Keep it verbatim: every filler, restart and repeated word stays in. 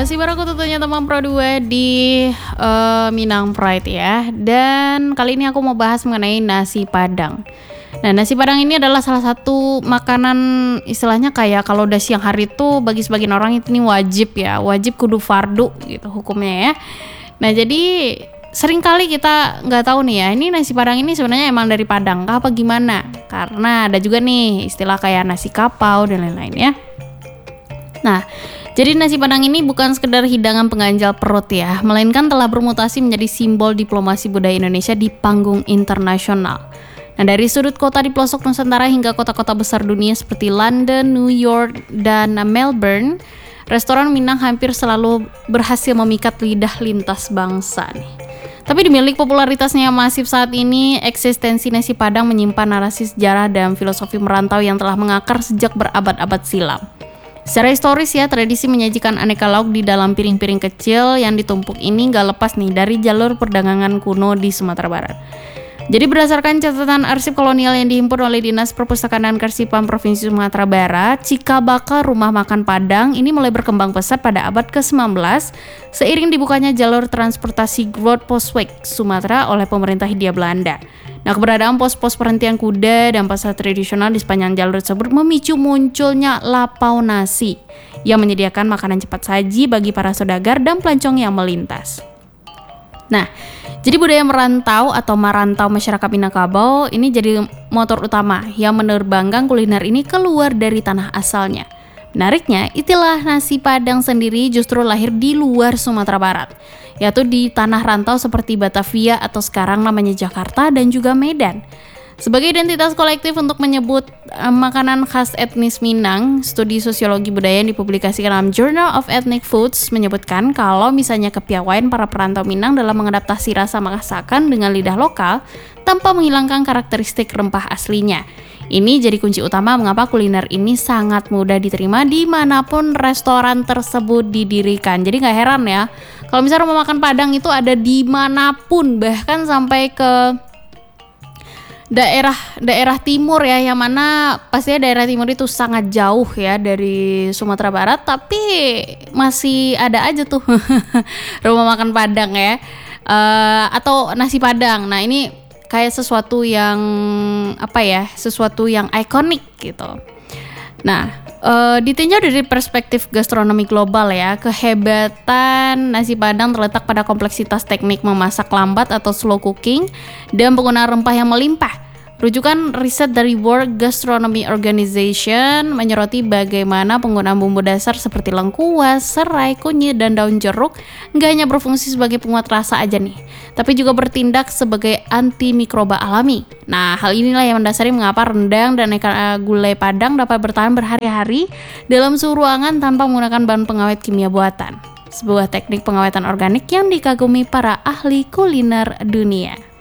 masih bareng aku tentunya teman Pro dua di uh, Minang Pride ya. Dan kali ini aku mau bahas mengenai nasi Padang. Nah, nasi Padang ini adalah salah satu makanan istilahnya kayak kalau udah siang hari tuh bagi sebagian orang itu nih wajib ya, wajib kudu fardu gitu hukumnya ya. Nah, jadi sering kali kita nggak tahu nih ya, ini nasi Padang ini sebenarnya emang dari Padang kah apa gimana? Karena ada juga nih istilah kayak nasi kapau dan lain-lain ya. Nah, jadi nasi Padang ini bukan sekedar hidangan pengganjal perut ya, melainkan telah bermutasi menjadi simbol diplomasi budaya Indonesia di panggung internasional. Nah, dari sudut kota di pelosok Nusantara hingga kota-kota besar dunia seperti London, New York, dan Melbourne, restoran Minang hampir selalu berhasil memikat lidah lintas bangsa nih. Tapi dimilik popularitasnya yang masif saat ini, eksistensi nasi Padang menyimpan narasi sejarah dan filosofi merantau yang telah mengakar sejak berabad-abad silam. Secara historis ya, tradisi menyajikan aneka lauk di dalam piring-piring kecil yang ditumpuk ini gak lepas nih dari jalur perdagangan kuno di Sumatera Barat. Jadi berdasarkan catatan arsip kolonial yang dihimpun oleh Dinas Perpustakaan dan Kearsipan Provinsi Sumatera Barat, cikabakar rumah makan Padang ini mulai berkembang pesat pada abad ke sembilan belas seiring dibukanya jalur transportasi Grootpostweg Sumatera oleh pemerintah Hindia Belanda. Nah, keberadaan pos-pos perhentian kuda dan pasar tradisional di sepanjang jalur tersebut memicu munculnya lapau nasi yang menyediakan makanan cepat saji bagi para saudagar dan pelancong yang melintas. Nah, jadi budaya merantau atau marantau masyarakat Minangkabau ini jadi motor utama yang menerbangkan kuliner ini keluar dari tanah asalnya. Menariknya, istilah nasi Padang sendiri justru lahir di luar Sumatera Barat, yaitu di tanah rantau seperti Batavia atau sekarang namanya Jakarta dan juga Medan. Sebagai identitas kolektif untuk menyebut uh, makanan khas etnis Minang, studi sosiologi budaya yang dipublikasikan dalam Journal of Ethnic Foods menyebutkan kalau misalnya kepiawaian para perantau Minang dalam mengadaptasi rasa masakan dengan lidah lokal tanpa menghilangkan karakteristik rempah aslinya. Ini jadi kunci utama mengapa kuliner ini sangat mudah diterima dimanapun restoran tersebut didirikan. Jadi gak heran ya, kalau misalnya mau makan Padang itu ada dimanapun, bahkan sampai ke daerah daerah timur ya, yang mana pastinya daerah timur itu sangat jauh ya dari Sumatera Barat, tapi masih ada aja tuh rumah makan Padang ya, uh, atau nasi Padang. Nah, ini kayak sesuatu yang apa ya, sesuatu yang ikonik gitu. Nah, uh, ditinjau dari perspektif gastronomi global ya, kehebatan nasi Padang terletak pada kompleksitas teknik memasak lambat atau slow cooking dan penggunaan rempah yang melimpah. Rujukan riset dari World Gastronomy Organization menyoroti bagaimana penggunaan bumbu dasar seperti lengkuas, serai, kunyit, dan daun jeruk nggak hanya berfungsi sebagai penguat rasa aja nih, tapi juga bertindak sebagai antimikroba alami. Nah, hal inilah yang mendasari mengapa rendang dan aneka gulai Padang dapat bertahan berhari-hari dalam suhu ruangan tanpa menggunakan bahan pengawet kimia buatan. Sebuah teknik pengawetan organik yang dikagumi para ahli kuliner dunia.